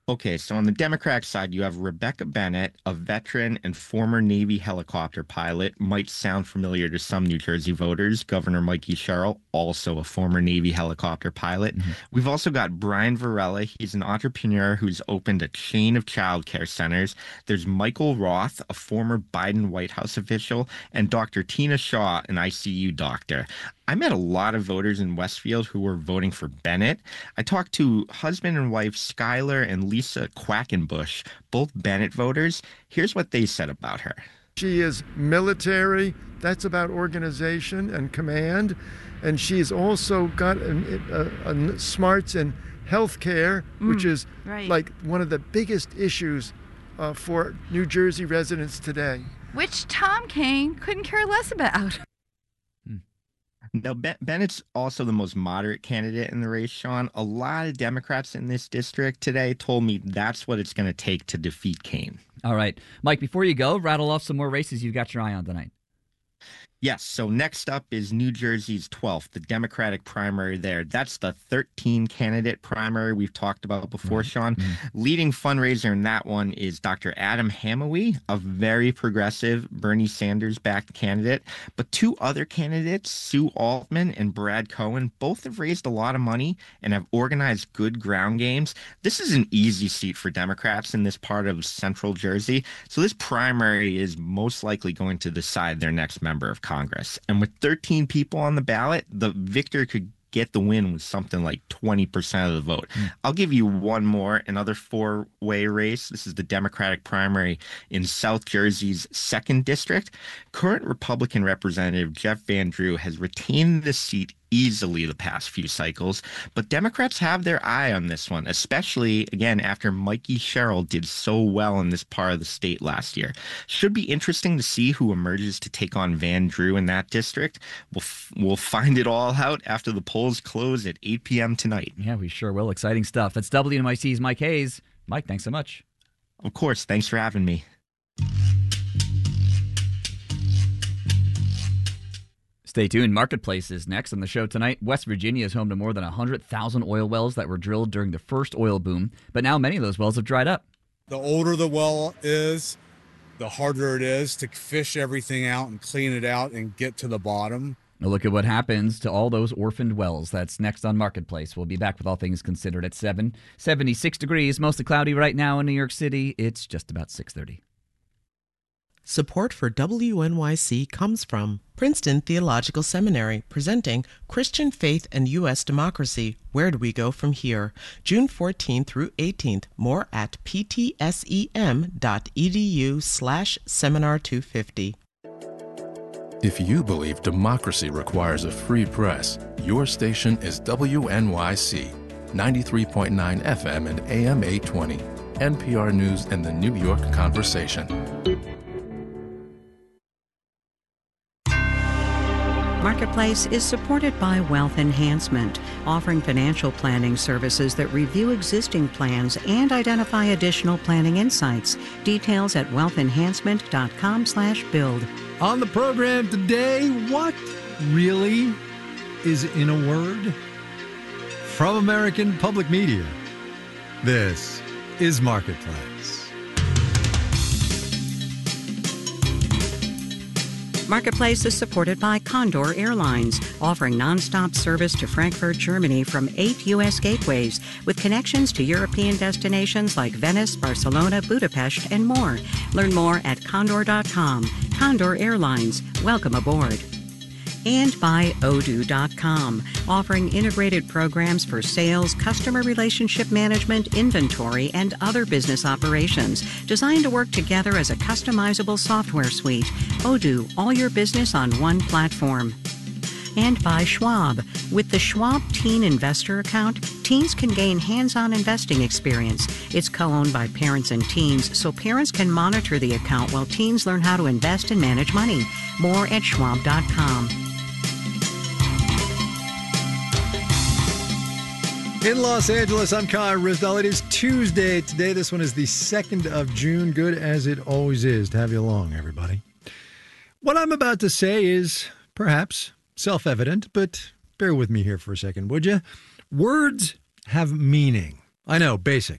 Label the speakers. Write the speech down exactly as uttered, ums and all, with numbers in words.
Speaker 1: Okay, so on the Democratic side, you have Rebecca Bennett, a veteran and former Navy helicopter pilot. Might sound familiar to some New Jersey voters. Governor Mikey Sherrill, also a former Navy helicopter pilot.
Speaker 2: Mhm.
Speaker 1: We've also got Brian Varela. He's an entrepreneur who's opened a chain of childcare centers. There's Michael Roth, a former Biden White House official, and Doctor Tina Shaw, an I C U doctor. I met a lot of voters in Westfield who were voting for Bennett. I talked to husband and wife Skylar and Lisa Quackenbush, both Bennett voters. Here's what they said about her.
Speaker 3: She is military. That's about organization and command. And she's also got an, a, a smarts in healthcare, mm, which is right. like one of the biggest issues uh, for New Jersey residents today.
Speaker 4: Which Tom Kean couldn't care less about.
Speaker 1: Now, ben- Bennett's also the most moderate candidate in the race, Sean. A lot of Democrats in this district today told me that's what it's going to take to defeat Kean.
Speaker 2: All right. Mike, before you go, rattle off some more races you've got your eye on tonight.
Speaker 1: Yes, so next up is New Jersey's twelfth, the Democratic primary there. That's the thirteen candidate primary we've talked about before, mm-hmm. Sean. Mm-hmm. Leading fundraiser in that one is Doctor Adam Hamawi, a very progressive Bernie Sanders-backed candidate. But two other candidates, Sue Altman and Brad Cohen, both have raised a lot of money and have organized good ground games. This is an easy seat for Democrats in this part of central Jersey. So this primary is most likely going to decide their next member of Congress. And with thirteen people on the ballot, the victor could get the win with something like twenty percent of the vote. Mm. I'll give you one more, another four-way race. This is the Democratic primary in South Jersey's second district. Current Republican Representative Jeff Van Drew has retained the seat easily the past few cycles, but Democrats have their eye on this one, especially, again, after Mikey Sherrill did so well in this part of the state last year. Should be interesting to see who emerges to take on Van Drew in that district. We'll, f- we'll find it all out after the polls close at eight p.m. tonight.
Speaker 2: Yeah, we sure will. Exciting stuff. That's W N Y C's Mike Hayes. Mike, thanks so much.
Speaker 1: Of course. Thanks for having me.
Speaker 2: Stay tuned. Marketplace is next on the show tonight. West Virginia is home to more than one hundred thousand oil wells that were drilled during the first oil boom, but now many of those wells have dried up.
Speaker 5: The older the well is, the harder it is to fish everything out and clean it out and get to the bottom.
Speaker 2: A look at what happens to all those orphaned wells. That's next on Marketplace. We'll be back with All Things Considered at seven. seventy-six degrees, mostly cloudy right now in New York City. It's just about six thirty.
Speaker 6: Support for W N Y C comes from Princeton Theological Seminary, presenting Christian Faith and U S Democracy. Where do we go from here? June fourteenth through eighteenth. More at ptsem.edu slash seminar 250.
Speaker 7: If you believe democracy requires a free press, your station is W N Y C, ninety-three point nine F M and A M eight twenty, N P R News and the New York Conversation.
Speaker 8: Marketplace is supported by Wealth Enhancement, offering financial planning services that review existing plans and identify additional planning insights. Details at wealthenhancement.com slash build.
Speaker 9: On the program today, what really is in a word? From American Public Media, this is Marketplace.
Speaker 8: Marketplace is supported by Condor Airlines, offering nonstop service to Frankfurt, Germany from eight U S gateways, with connections to European destinations like Venice, Barcelona, Budapest, and more. Learn more at condor dot com. Condor Airlines, welcome aboard. And by odoo dot com, offering integrated programs for sales, customer relationship management, inventory, and other business operations, designed to work together as a customizable software suite. Odoo, all your business on one platform. And by Schwab. With the Schwab Teen Investor Account, teens can gain hands-on investing experience. It's co-owned by parents and teens, so parents can monitor the account while teens learn how to invest and manage money. More at schwab dot com.
Speaker 9: In Los Angeles, I'm Kai Risdal. It is Tuesday today. This one is the second of June. Good as it always is to have you along, everybody. What I'm about to say is perhaps self-evident, but bear with me here for a second, would you? Words have meaning. I know, basic.